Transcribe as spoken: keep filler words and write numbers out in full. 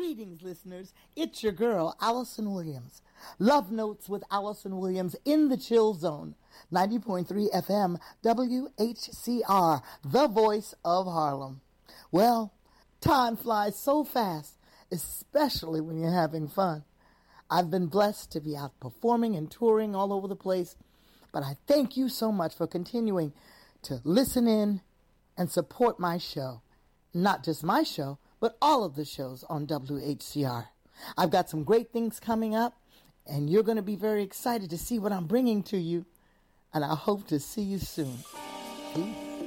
Greetings, listeners. It's your girl, Allison Williams. Love Notes with Allison Williams in the Chill Zone. ninety point three F M, W H C R, the voice of Harlem. Well, time flies so fast, especially when you're having fun. I've been blessed to be out performing and touring all over the place, but I thank you so much for continuing to listen in and support my show. Not just my show, but all of the shows on W H C R. I've got some great things coming up, and you're going to be very excited to see what I'm bringing to you, and I hope to see you soon. Peace.